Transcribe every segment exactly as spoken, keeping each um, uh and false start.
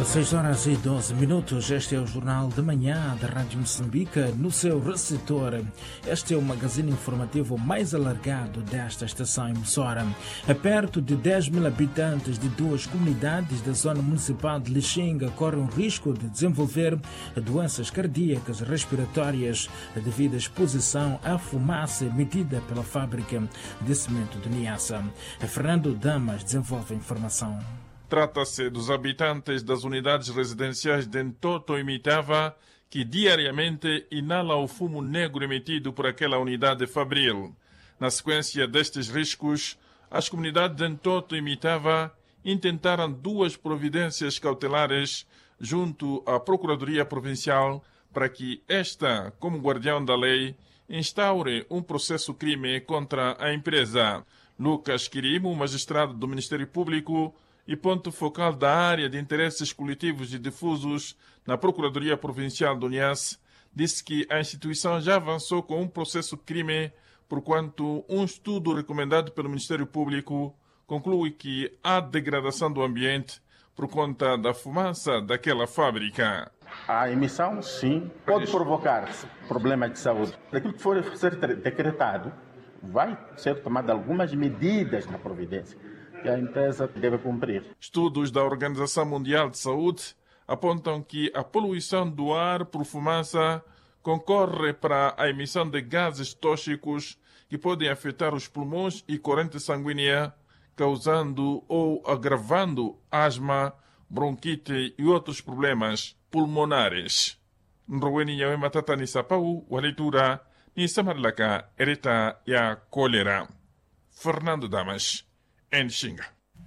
seis horas e doze minutos, este é o Jornal de Manhã da Rádio Moçambique no seu receptor. Este é o magazine informativo mais alargado desta estação emissora. A perto de dez mil habitantes de duas comunidades da zona municipal de Lixinga correm o risco de desenvolver doenças cardíacas respiratórias devido à exposição à fumaça emitida pela fábrica de cimento de Niassa. Fernando Damas desenvolve a informação. Trata-se dos habitantes das unidades residenciais de Ntoto e Mitava, que diariamente inalam o fumo negro emitido por aquela unidade fabril. Na sequência destes riscos, as comunidades de Ntoto e Mitava intentaram duas providências cautelares junto à Procuradoria Provincial para que esta, como guardião da lei, instaure um processo crime contra a empresa. Lucas Quirimo, magistrado do Ministério Público e ponto focal da área de interesses coletivos e difusos na Procuradoria Provincial do Niassa, disse que a instituição já avançou com um processo crime, porquanto um estudo recomendado pelo Ministério Público conclui que há degradação do ambiente por conta da fumaça daquela fábrica. A emissão, sim, pode provocar problemas de saúde. Daquilo que for ser decretado, vai ser tomada algumas medidas na providência que a empresa deve cumprir. Estudos da Organização Mundial de Saúde apontam que a poluição do ar por fumaça concorre para a emissão de gases tóxicos que podem afetar os pulmões e corrente sanguínea, causando ou agravando asma, bronquite e outros problemas pulmonares. Nroweni yawe matata ni sapau, a leitura ni samarlaka ereta ya cólera. Fernando Damas, em Xinga.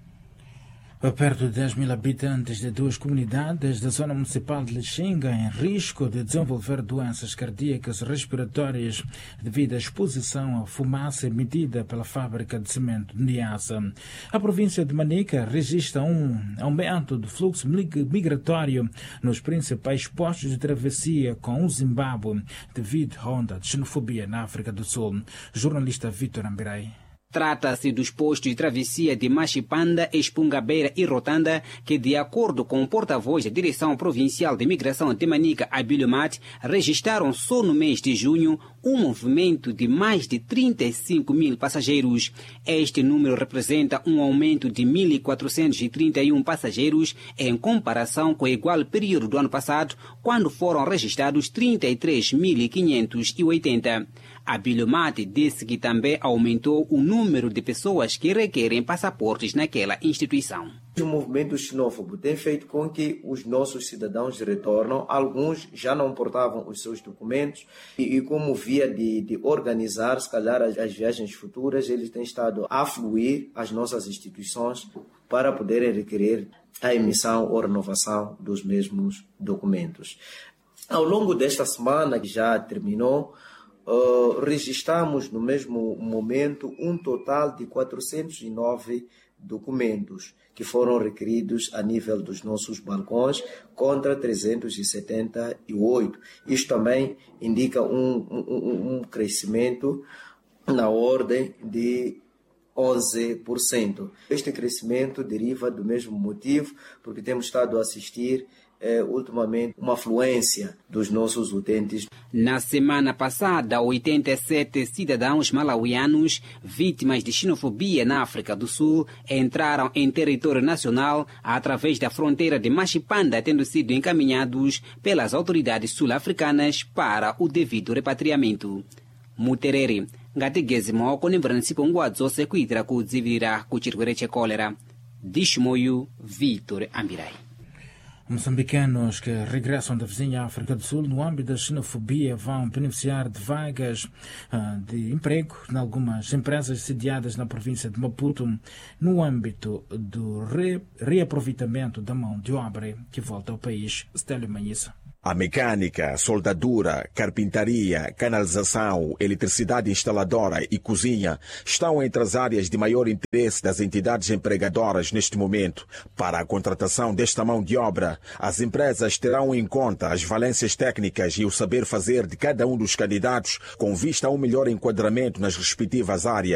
Perto de dez mil habitantes de duas comunidades da zona municipal de Lixinga em risco de desenvolver doenças cardíacas respiratórias devido à exposição à fumaça emitida pela fábrica de cimento de Niassa. A província de Manica registra um aumento do fluxo migratório nos principais postos de travessia com o Zimbábue devido à onda de xenofobia na África do Sul. Jornalista Vitor Ambirai. Trata-se dos postos de travessia de Machipanda, Espungabeira e Rotanda, que, de acordo com o porta-voz da Direção Provincial de Imigração de Manica, Abílio Mate, registraram só no mês de junho um movimento de mais de trinta e cinco mil passageiros. Este número representa um aumento de mil quatrocentos e trinta e um passageiros em comparação com o igual período do ano passado, quando foram registrados trinta e três mil quinhentos e oitenta. Abílio Mate disse que também aumentou o número de pessoas que requerem passaportes naquela instituição. O movimento xenófobo tem feito com que os nossos cidadãos retornam. Alguns já não portavam os seus documentos e, e como via de, de organizar, se calhar, as, as viagens futuras, eles têm estado a fluir às nossas instituições para poderem requerer a emissão ou renovação dos mesmos documentos. Ao longo desta semana, que já terminou, Uh, registramos no mesmo momento um total de quatrocentos e nove documentos que foram requeridos a nível dos nossos balcões contra trezentos e setenta e oito. Isto também indica um, um, um crescimento na ordem de onze por cento. Este crescimento deriva do mesmo motivo, porque temos estado a assistir É, ultimamente, uma afluência dos nossos utentes. Na semana passada, oitenta e sete cidadãos malauianos vítimas de xenofobia na África do Sul entraram em território nacional através da fronteira de Machipanda, tendo sido encaminhados pelas autoridades sul-africanas para o devido repatriamento. Muterere, ngatigezi moko nimvranisipo ngwadzo sekuitira kudzivirira kuchirwere cólera. Dishmoyu Vitor Ambirai. Moçambicanos que regressam da vizinha África do Sul no âmbito da xenofobia vão beneficiar de vagas uh, de emprego em algumas empresas sediadas na província de Maputo no âmbito do re reaproveitamento da mão de obra que volta ao país. Stélio Manhissa. A mecânica, soldadura, carpintaria, canalização, eletricidade instaladora e cozinha estão entre as áreas de maior interesse das entidades empregadoras neste momento. Para a contratação desta mão de obra, as empresas terão em conta as valências técnicas e o saber fazer de cada um dos candidatos com vista a um melhor enquadramento nas respectivas áreas.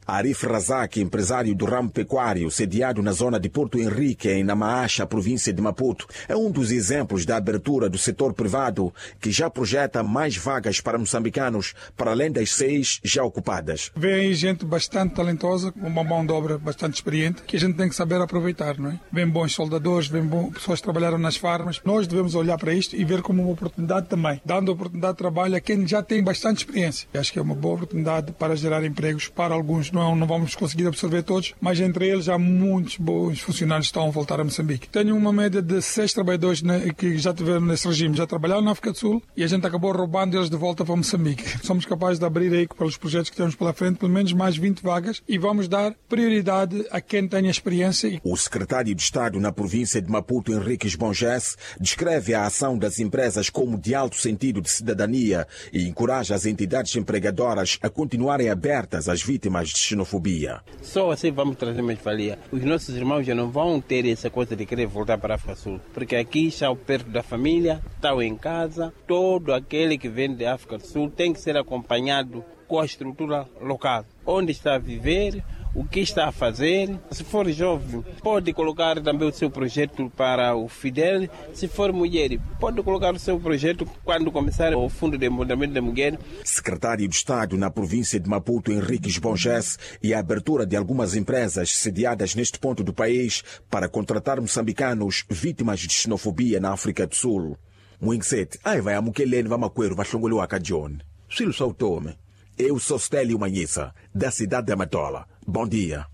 Arif Razak, empresário do ramo pecuário, sediado na zona de Porto Henrique, em Namaacha, província de Maputo, é um dos exemplos da abertura do setor privado, que já projeta mais vagas para moçambicanos, para além das seis já ocupadas. Vem aí gente bastante talentosa, com uma mão de obra bastante experiente, que a gente tem que saber aproveitar, não é? Vem bons soldadores, vem bons, pessoas que trabalharam nas farmas. Nós devemos olhar para isto e ver como uma oportunidade também, dando oportunidade de trabalho a quem já tem bastante experiência. Eu acho que é uma boa oportunidade para gerar empregos para alguns. Não, não vamos conseguir absorver todos, mas entre eles há muitos bons funcionários que estão a voltar a Moçambique. Tenho uma média de seis trabalhadores que já tiveram nesse regime, já trabalharam na África do Sul e a gente acabou roubando eles de volta para Moçambique. Somos capazes de abrir aí, pelos projetos que temos pela frente, pelo menos mais vinte vagas e vamos dar prioridade a quem tenha experiência. O secretário de Estado na província de Maputo, Henriques Bonges, descreve a ação das empresas como de alto sentido de cidadania e encoraja as entidades empregadoras a continuarem abertas às vítimas de xenofobia. Só assim vamos trazer mais valia. Os nossos irmãos já não vão ter essa coisa de querer voltar para a África do Sul, porque aqui estão perto da família, estão em casa. Todo aquele que vem da África do Sul tem que ser acompanhado com a estrutura local, onde está a viver, o que está a fazer. Se for jovem, pode colocar também o seu projeto para o Fidel. Se for mulher, pode colocar o seu projeto quando começar o Fundo de Desenvolvimento da Mulher. Secretário de Estado na província de Maputo, Henriques Bonges, e a abertura de algumas empresas sediadas neste ponto do país para contratar moçambicanos vítimas de xenofobia na África do Sul. Mwingset, ai vai a Mukelene, vai maqueiro, vai xongolo a John. Silo só tome. Eu sou Stélio Manhissa, da cidade de Amatola. Bom dia.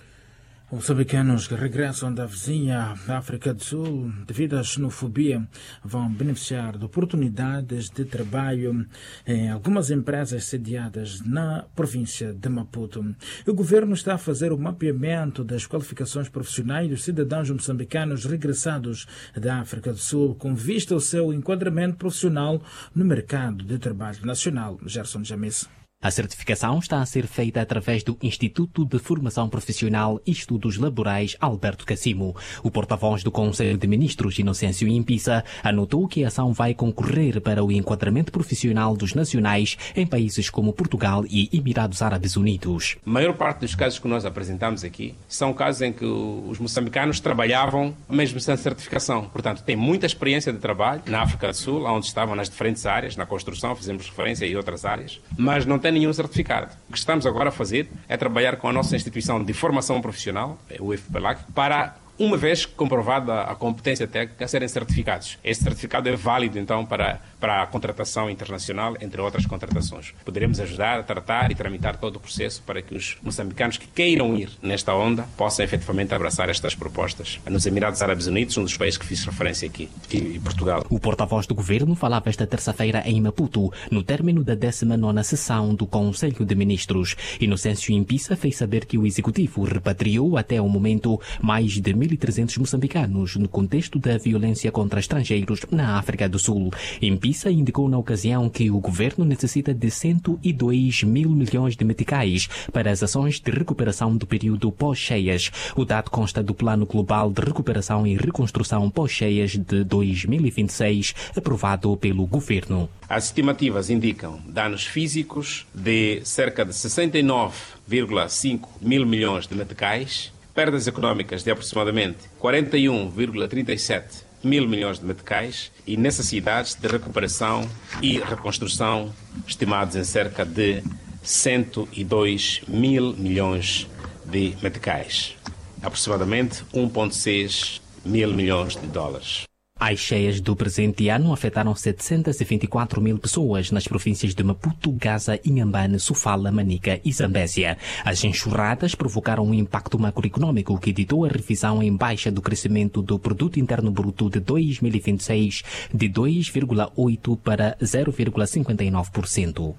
Os moçambicanos que regressam da vizinha África do Sul devido à xenofobia vão beneficiar de oportunidades de trabalho em algumas empresas sediadas na província de Maputo. O governo está a fazer o mapeamento das qualificações profissionais dos cidadãos moçambicanos regressados da África do Sul com vista ao seu enquadramento profissional no mercado de trabalho nacional. Gerson James. A certificação está a ser feita através do Instituto de Formação Profissional e Estudos Laborais Alberto Cassimo. O porta-voz do Conselho de Ministros, Inocêncio Impisa, anotou que a ação vai concorrer para o enquadramento profissional dos nacionais em países como Portugal e Emirados Árabes Unidos. A maior parte dos casos que nós apresentamos aqui são casos em que os moçambicanos trabalhavam mesmo sem certificação. Portanto, têm muita experiência de trabalho na África do Sul, onde estavam nas diferentes áreas, na construção, fizemos referência e outras áreas, mas não têm nenhum certificado. O que estamos agora a fazer é trabalhar com a nossa instituição de formação profissional, o F P L A C, para, uma vez comprovada a competência técnica, serem certificados. Este certificado é válido, então, para, para a contratação internacional, entre outras contratações. Poderemos ajudar a tratar e tramitar todo o processo para que os moçambicanos que queiram ir nesta onda possam efetivamente abraçar estas propostas. Nos Emirados Árabes Unidos, um dos países que fiz referência aqui, e, e Portugal. O porta-voz do governo falava esta terça-feira em Maputo, no término da décima nona sessão do Conselho de Ministros. Inocêncio Impisa fez saber que o executivo repatriou até o momento mais de mil e trezentos moçambicanos no contexto da violência contra estrangeiros na África do Sul. Impisa indicou na ocasião que o governo necessita de cento e dois mil milhões de meticais para as ações de recuperação do período pós-cheias. O dado consta do Plano Global de Recuperação e Reconstrução pós-cheias de dois mil e vinte e seis, aprovado pelo governo. As estimativas indicam danos físicos de cerca de sessenta e nove vírgula cinco mil milhões de meticais, perdas económicas de aproximadamente quarenta e um vírgula trinta e sete mil milhões de meticais e necessidades de recuperação e reconstrução estimados em cerca de cento e dois mil milhões de meticais, aproximadamente um vírgula seis mil milhões de dólares. As cheias do presente ano afetaram setecentos e vinte e quatro mil pessoas nas províncias de Maputo, Gaza, Inhambane, Sofala, Manica e Zambésia. As enxurradas provocaram um impacto macroeconômico que ditou a revisão em baixa do crescimento do Produto Interno Bruto de dois mil e vinte e seis de dois vírgula oito por cento para zero vírgula cinquenta e nove por cento.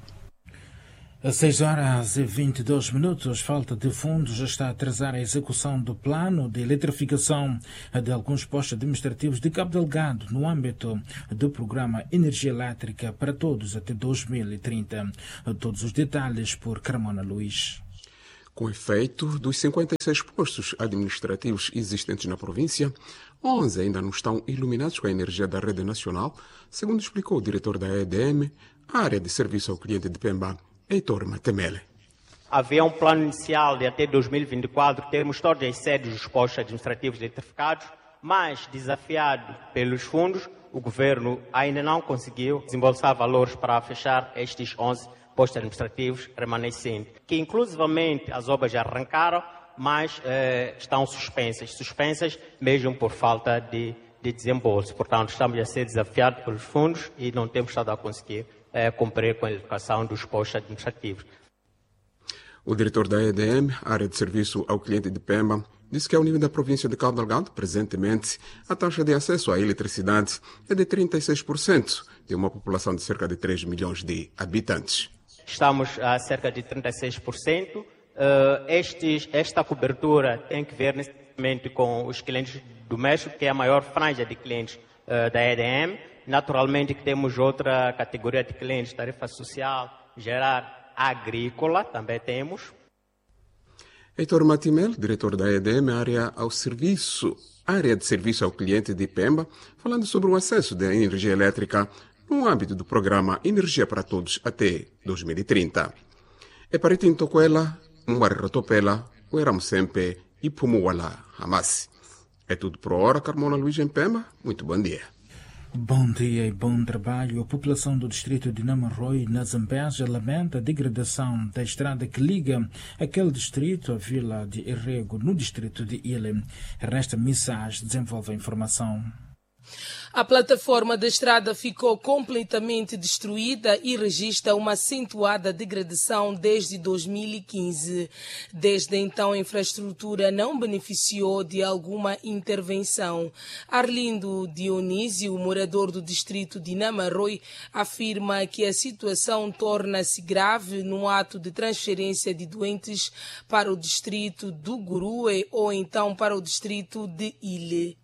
Às seis horas e vinte e dois minutos, falta de fundos já está a atrasar a execução do plano de eletrificação de alguns postos administrativos de Cabo Delgado no âmbito do programa Energia Elétrica para Todos até dois mil e trinta. Todos os detalhes por Carmona Luís. Com efeito, dos cinquenta e seis postos administrativos existentes na província, onze ainda não estão iluminados com a energia da rede nacional, segundo explicou o diretor da E D M, a área de serviço ao cliente de Pemba, Heitor Matemele. Havia um plano inicial de até dois mil e vinte e quatro termos todas as sedes dos postos administrativos eletrificados, mas desafiado pelos fundos, o governo ainda não conseguiu desembolsar valores para fechar estes onze postos administrativos remanescentes, que inclusivamente as obras já arrancaram, mas eh, estão suspensas, suspensas mesmo por falta de, de desembolso. Portanto, estamos a ser desafiados pelos fundos e não temos estado a conseguir eh, cumprir com a educação dos postos administrativos. O diretor da E D M, área de serviço ao cliente de Pemba, disse que ao nível da província de Cabo Delgado, presentemente, a taxa de acesso à eletricidade é de trinta e seis por cento de uma população de cerca de três milhões de habitantes. Estamos a cerca de trinta e seis por cento. Uh, estes, esta cobertura tem que ver necessariamente com os clientes domésticos, que é a maior franja de clientes uh, da E D M. Naturalmente que temos outra categoria de clientes, tarifa social, gerar agrícola, também temos. Heitor Matimel, diretor da E D M, área, ao serviço, área de serviço ao cliente de Pemba, falando sobre o acesso da energia elétrica no âmbito do programa Energia para Todos até dois mil e trinta. É para Tintoquela, Mwarratopela, Ueramusempe e Pumuwala Hamasi. É tudo por hora, Carmona Luiz em Pemba. Muito bom dia. Bom dia e bom trabalho. A população do distrito de Namaroi, na Zambésia, lamenta a degradação da estrada que liga aquele distrito à vila de Errego, no distrito de Ile. Ernesta Missage desenvolve a informação. A plataforma da estrada ficou completamente destruída e registra uma acentuada degradação desde dois mil e quinze. Desde então, a infraestrutura não beneficiou de alguma intervenção. Arlindo Dionísio, morador do distrito de Namaroi, afirma que a situação torna-se grave no ato de transferência de doentes para o distrito do Gurue ou então para o distrito de Ile.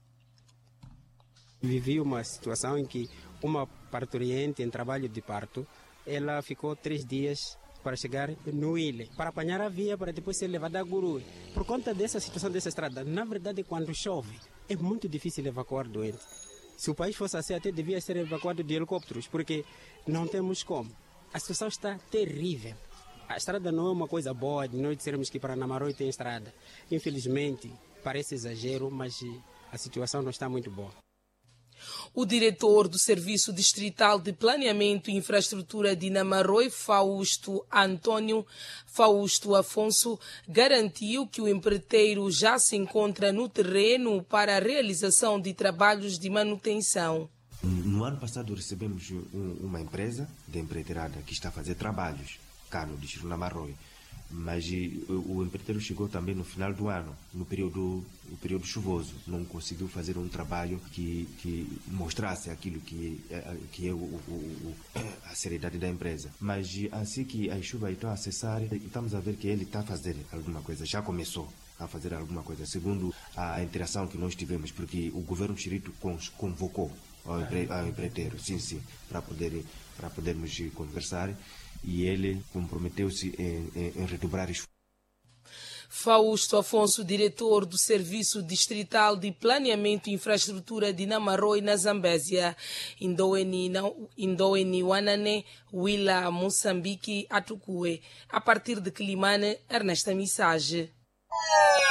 Vivi uma situação em que uma parturiente em trabalho de parto, ela ficou três dias para chegar no Ile, para apanhar a via, para depois ser levada a Gurue. Por conta dessa situação dessa estrada, na verdade, quando chove, é muito difícil evacuar doente. Se o país fosse assim, até devia ser evacuado de helicópteros, porque não temos como. A situação está terrível. A estrada não é uma coisa boa de nós dissermos que para Namaroi tem estrada. Infelizmente, parece exagero, mas a situação não está muito boa. O diretor do Serviço Distrital de Planeamento e Infraestrutura de Namaroi, Fausto Antônio Fausto Afonso, garantiu que o empreiteiro já se encontra no terreno para a realização de trabalhos de manutenção. No ano passado recebemos uma empresa de empreiteirada que está a fazer trabalhos cá no distrito de Namaroi. Mas o empreiteiro chegou também no final do ano, no período, no período chuvoso. Não conseguiu fazer um trabalho que, que mostrasse aquilo que, que é o, o, a seriedade da empresa. Mas assim que as chuvas estão a cessar, estamos a ver que ele está a fazer alguma coisa, já começou a fazer alguma coisa, segundo a interação que nós tivemos, porque o governo do distrito convocou ao, empre, ao empreiteiro, sim, sim, para poder, para podermos conversar. E ele comprometeu-se em, em, em redobrar esforços. Fausto Afonso, diretor do Serviço Distrital de Planeamento e Infraestrutura de Namaroi, na Zambésia. Indoeni Wanane, Willa, Moçambique, Atukue. A partir de Quilimane, Ernesta Missage.